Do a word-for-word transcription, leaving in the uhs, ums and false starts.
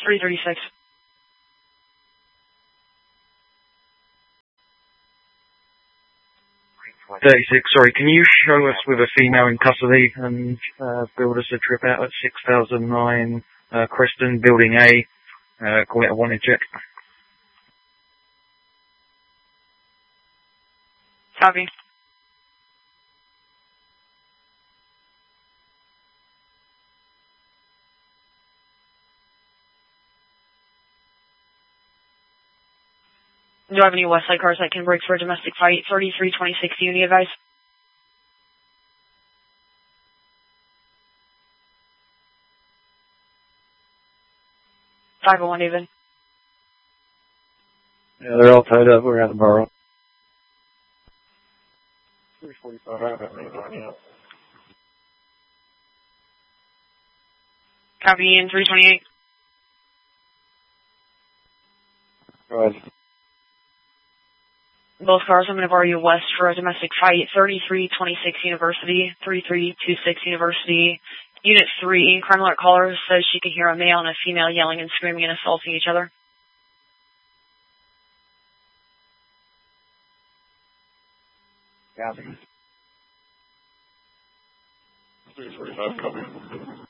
three thirty-six. thirty-six, sorry, can you show us with a female in custody and uh, build us a trip out at six thousand nine uh, Creston, Building A, uh, call it a wanted check. Copy. Do I have any Westside cars that can break for a domestic fight? thirty-three twenty-six, do you need advice? five oh one even. Yeah, they're all tied up. We're at the borough. three forty-five. Copy in three twenty-eight. Go ahead. Both cars, I'm going to borrow you west for a domestic fight. thirty-three twenty-six University, thirty-three twenty-six University. Unit three, crime alert caller says she can hear a male and a female yelling and screaming and assaulting each other. Copy. three forty-five, copy.